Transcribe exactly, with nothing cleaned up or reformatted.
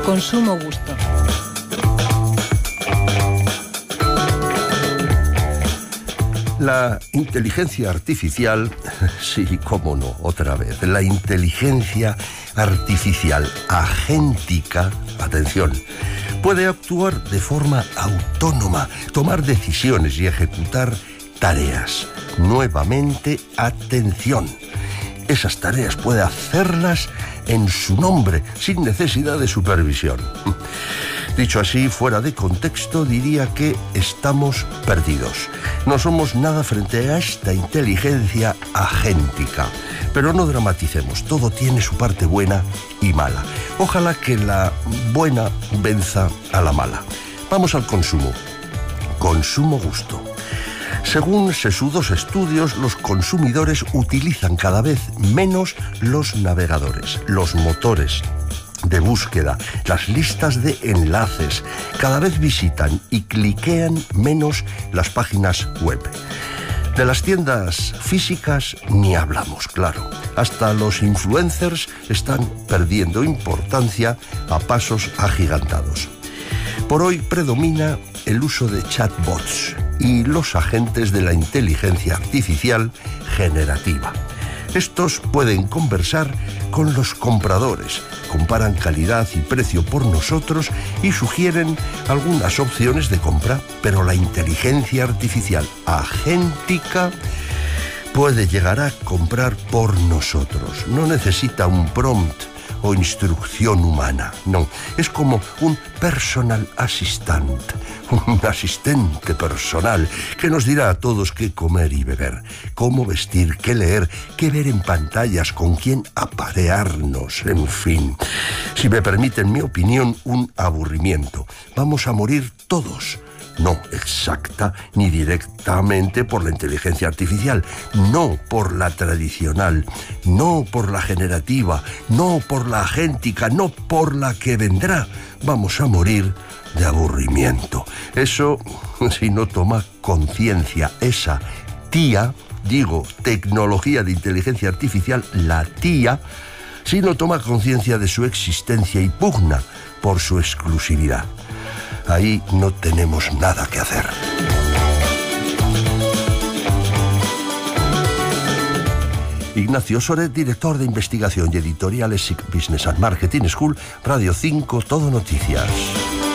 Consumo Gusto. La inteligencia artificial, sí, cómo no, otra vez, la inteligencia artificial agéntica, atención, puede actuar de forma autónoma, tomar decisiones y ejecutar tareas. Nuevamente, atención, esas tareas puede hacerlas en su nombre, sin necesidad de supervisión. Dicho así, fuera de contexto, diría que estamos perdidos. No somos nada frente a esta inteligencia agéntica. Pero no dramaticemos, todo tiene su parte buena y mala. Ojalá que la buena venza a la mala. Vamos al consumo. Consumo Gusto. Según sesudos estudios, los consumidores utilizan cada vez menos los navegadores, los motores de búsqueda, las listas de enlaces. Cada vez visitan y cliquean menos las páginas web. De las tiendas físicas ni hablamos, claro. Hasta los influencers están perdiendo importancia a pasos agigantados. Por hoy predomina el uso de chatbots y los agentes de la inteligencia artificial generativa. Estos pueden conversar con los compradores, comparan calidad y precio por nosotros y sugieren algunas opciones de compra, pero la inteligencia artificial agéntica puede llegar a comprar por nosotros. No necesita un prompt o instrucción humana, no. Es como un personal assistant, un asistente personal que nos dirá a todos qué comer y beber, cómo vestir, qué leer, qué ver en pantallas, con quién aparearnos, en fin. Si me permiten mi opinión, un aburrimiento. Vamos a morir todos. No exacta ni directamente por la inteligencia artificial, no por la tradicional, no por la generativa, no por la agéntica, no por la que vendrá. Vamos a morir de aburrimiento. Eso si no toma conciencia esa tía, digo, tecnología de inteligencia artificial, la tía, si no toma conciencia de su existencia y pugna por su exclusividad. Ahí no tenemos nada que hacer. Ignacio Soret, director de investigación y editorial E S I C Business and Marketing School, Radio cinco, Todo Noticias.